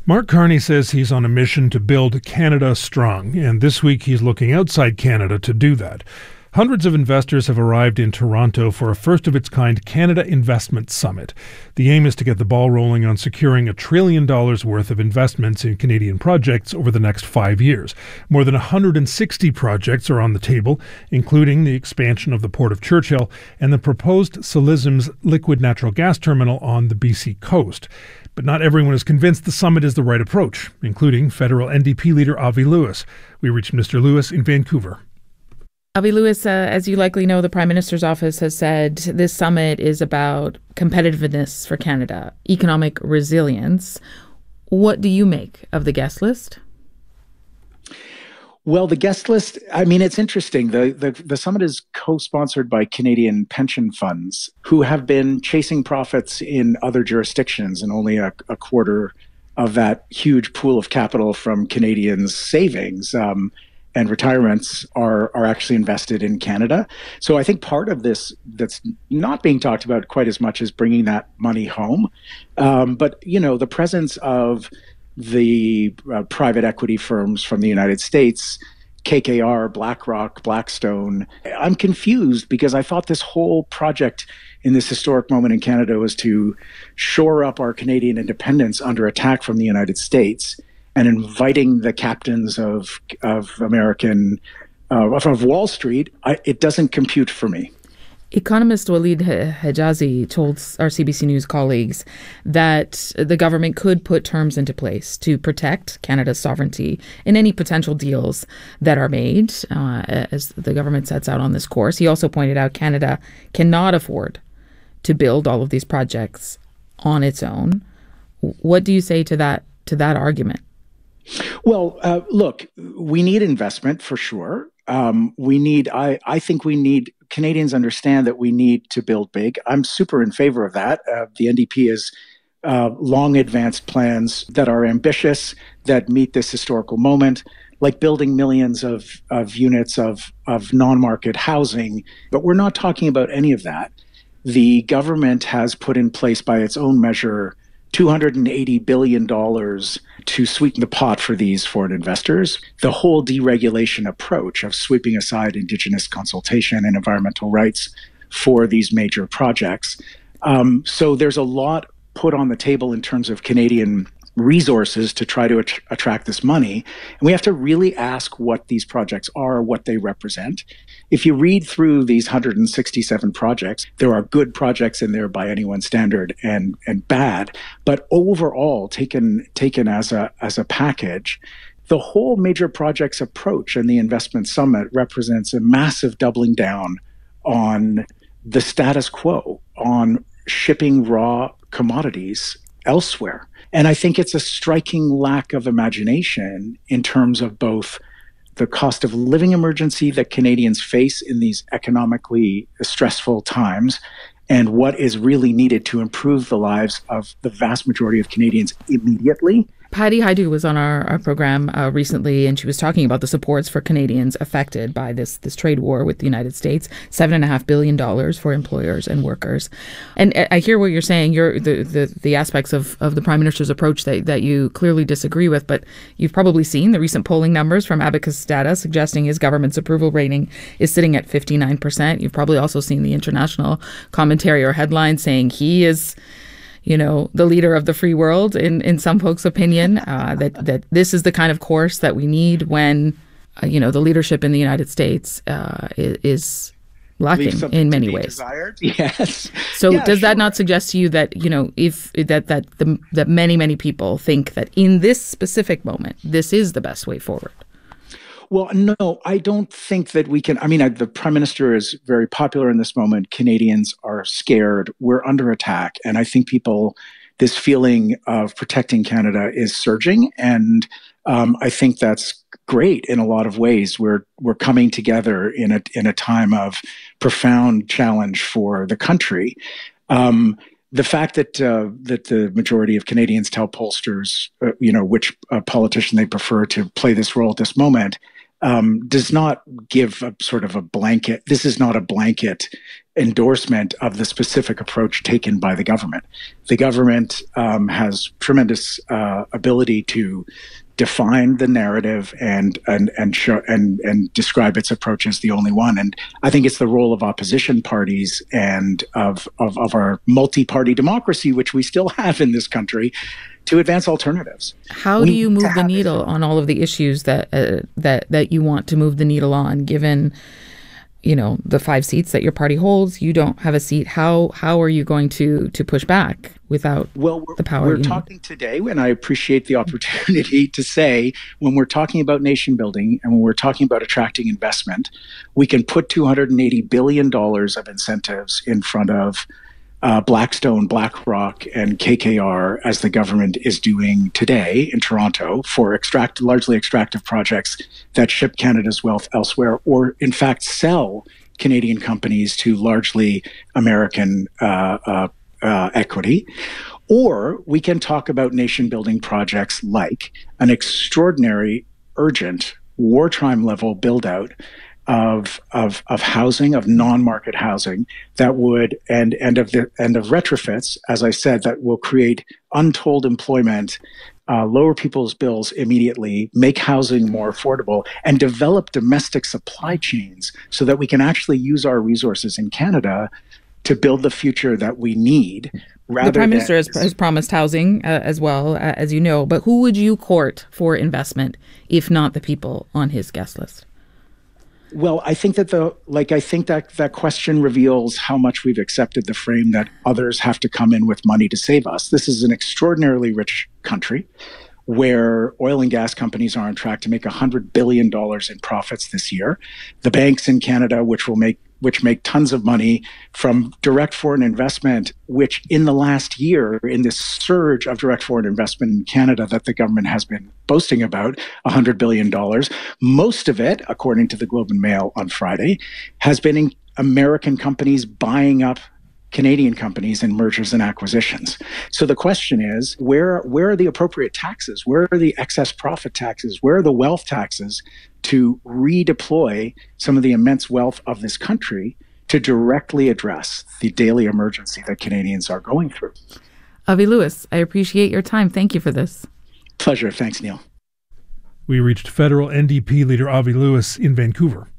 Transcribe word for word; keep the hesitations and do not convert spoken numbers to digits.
Mark Carney says he's on a mission to build Canada strong, and this week he's looking outside Canada to do that. Hundreds of investors have arrived in Toronto for a first-of-its-kind Canada Investment Summit. The aim is to get the ball rolling on securing a trillion dollars worth of investments in Canadian projects over the next five years. More than one hundred sixty projects are on the table, including the expansion of the Port of Churchill and the proposed Solisim's liquid natural gas terminal on the B C coast. But not everyone is convinced the summit is the right approach, including federal N D P leader Avi Lewis. We reached Mister Lewis in Vancouver. Avi Lewis, uh, as you likely know, the Prime Minister's office has said this summit is about competitiveness for Canada, economic resilience. What do you make of the guest list? Well, the guest list, I mean, it's interesting. The, the, the summit is co-sponsored by Canadian pension funds who have been chasing profits in other jurisdictions, and only a, a quarter of that huge pool of capital from Canadians' savings um, and retirements are are actually invested in Canada. So I think part of this that's not being talked about quite as much is bringing that money home. Um, but, you know, the presence of the uh, private equity firms from the United States, K K R, BlackRock, Blackstone, I'm confused because I thought this whole project in this historic moment in Canada was to shore up our Canadian independence under attack from the United States, and inviting the captains of of American, uh, of Wall Street, I, it doesn't compute for me. Economist Walid Hejazi told our C B C News colleagues that the government could put terms into place to protect Canada's sovereignty in any potential deals that are made, uh, as the government sets out on this course. He also pointed out Canada cannot afford to build all of these projects on its own. What do you say to that to that argument? Well, uh, look, we need investment for sure. Um, we need, I, I think we need, Canadians understand that we need to build big. I'm super in favor of that. Uh, the N D P has uh, long advanced plans that are ambitious, that meet this historical moment, like building millions of, of units of, of non-market housing. But we're not talking about any of that. The government has put in place by its own measure two hundred eighty billion dollars to sweeten the pot for these foreign investors. The whole deregulation approach of sweeping aside Indigenous consultation and environmental rights for these major projects. Um, so there's a lot put on the table in terms of Canadian resources to try to att- attract this money. And we have to really ask what these projects are, what they represent. If you read through these one hundred sixty-seven projects, there are good projects in there by anyone's standard and and bad. But overall, taken taken as a as a package, the whole major projects approach and the investment summit represents a massive doubling down on the status quo, on shipping raw commodities elsewhere. And I think it's a striking lack of imagination in terms of both the cost of living emergency that Canadians face in these economically stressful times and what is really needed to improve the lives of the vast majority of Canadians immediately. Patty Hajdu was on our, our program uh, recently, and she was talking about the supports for Canadians affected by this this trade war with the United States, seven and a half billion dollars for employers and workers. And I hear what you're saying. You're the the, the aspects of, of the Prime Minister's approach that, that you clearly disagree with, but you've probably seen the recent polling numbers from Abacus data suggesting his government's approval rating is sitting at fifty-nine percent. You've probably also seen the international commentary or headline saying he is, you know, the leader of the free world in, in some folks' opinion, uh, that, that this is the kind of course that we need when, uh, you know, the leadership in the United States uh, is, is lacking in many ways. Desired. Yes. So yeah, does sure. that not suggest to you that, you know, if that that the, that many, many people think that in this specific moment, this is the best way forward? Well, no, I don't think that we can. I mean, I, the Prime Minister is very popular in this moment. Canadians are scared. We're under attack. And I think people, this feeling of protecting Canada is surging. And um, I think that's great in a lot of ways. We're we're coming together in a in a time of profound challenge for the country. Um, the fact that uh, that the majority of Canadians tell pollsters, uh, you know, which uh, politician they prefer to play this role at this moment, um, does not give a sort of a blanket. This is not a blanket endorsement of the specific approach taken by the government. The government um, has tremendous uh, ability to define the narrative and and and show and and describe its approach as the only one. And I think it's the role of opposition parties and of of, of our multi-party democracy, which we still have in this country, to advance alternatives. How we do you move the needle on all of the issues that uh, that that you want to move the needle on, given, you know, the five seats that your party holds? You don't have a seat. How how are you going to to push back without well, the power? We're talking need? today, and I appreciate the opportunity to say, when we're talking about nation building and when we're talking about attracting investment, we can put two hundred eighty billion dollars of incentives in front of Uh, Blackstone, BlackRock, and K K R, as the government is doing today in Toronto, for extract largely extractive projects that ship Canada's wealth elsewhere, or in fact sell Canadian companies to largely American uh, uh, uh, equity. Or we can talk about nation-building projects like an extraordinary, urgent, wartime level build-out of of of housing, of non-market housing that would and and of the and of retrofits, as I said, that will create untold employment, uh, lower people's bills immediately, make housing more affordable, and develop domestic supply chains so that we can actually use our resources in Canada to build the future that we need. The Prime Minister has, has promised housing uh, as well, uh, as you know. But who would you court for investment if not the people on his guest list? Well, I think that the like I think that that question reveals how much we've accepted the frame that others have to come in with money to save us. This is an extraordinarily rich country where oil and gas companies are on track to make one hundred billion dollars in profits this year. The banks in Canada, which will make which make tons of money from direct foreign investment, which in the last year, in this surge of direct foreign investment in Canada that the government has been boasting about, one hundred billion dollars, most of it, according to the Globe and Mail on Friday, has been in American companies buying up Canadian companies in mergers and acquisitions. So the question is, where where are the appropriate taxes? Where are the excess profit taxes? Where are the wealth taxes to redeploy some of the immense wealth of this country to directly address the daily emergency that Canadians are going through? Avi Lewis, I appreciate your time. Thank you for this. Pleasure. Thanks, Neil. We reached federal N D P leader Avi Lewis in Vancouver.